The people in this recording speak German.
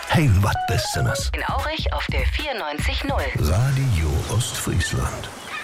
Hey, wat bist du das? In Aurich auf der 94.0. Radio Ostfriesland.